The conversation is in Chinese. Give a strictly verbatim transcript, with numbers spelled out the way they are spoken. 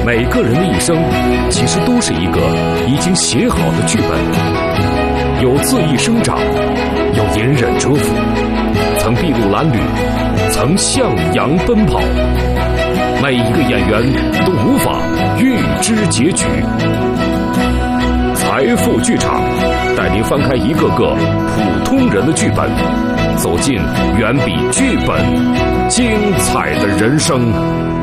每个人的一生，其实都是一个已经写好的剧本，有恣意生长，有隐忍蛰伏，曾筚路蓝缕，曾向阳奔跑。每一个演员都无法预知结局。财富剧场带您翻开一个个普通人的剧本，走进远比剧本精彩的人生。